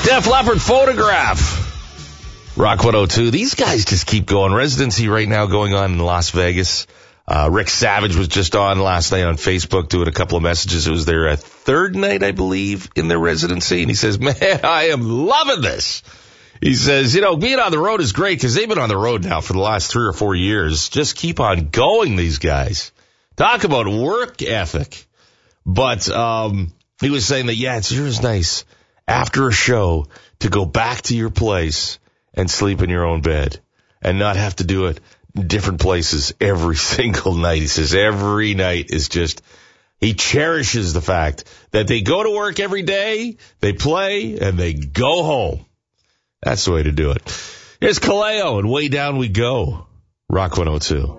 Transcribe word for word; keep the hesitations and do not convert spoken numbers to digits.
Def Leppard Photograph. Rock one oh two. These guys just keep going. Residency right now going on in Las Vegas. Uh, Rick Savage was just on last night on Facebook doing a couple of messages. It was their uh, third night, I believe, in their residency. And he says, man, I am loving this. He says, you know, being on the road is great because they've been on the road now for the last three or four years. Just keep on going, these guys. Talk about work ethic. But um, he was saying that, yeah, it's yours nice after a show to go back to your place and sleep in your own bed and not have to do it in different places every single night. He says every night is just, he cherishes the fact that they go to work every day, they play, and they go home. That's the way to do it. Here's Kaleo, and Way Down We Go. Rock one oh two.